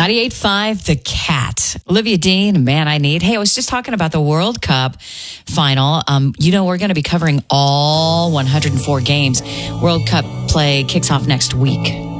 98.5, The Cat. Olivia Dean, Man I Need. Hey, I was just talking about the World Cup final. We're going to be covering all 104 games. World Cup play kicks off next week.